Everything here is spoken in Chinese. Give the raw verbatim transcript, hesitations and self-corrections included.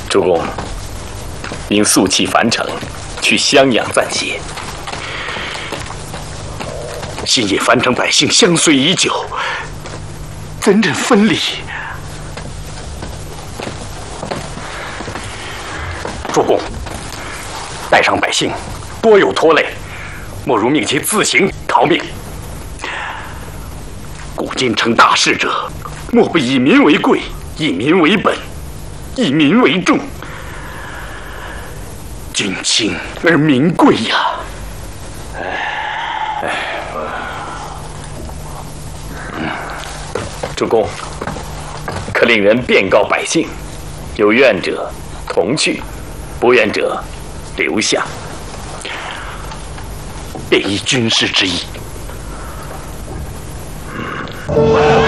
主公，应速弃樊城，去襄阳暂歇。 今夜樊城百姓相随已久，怎忍分离？主公，带上百姓多有拖累，莫如命其自行逃命。古今成大事者，莫不以民为贵，以民为本，以民为重。君轻而民贵呀！哎， 嗯，主公，可令人便告百姓，有愿者同去，不愿者留下。 便依军师之意。 嗯